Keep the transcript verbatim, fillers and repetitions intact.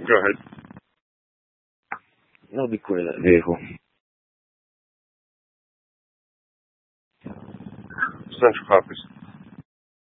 Go ahead. That'll be quit of that vehicle. Central copies.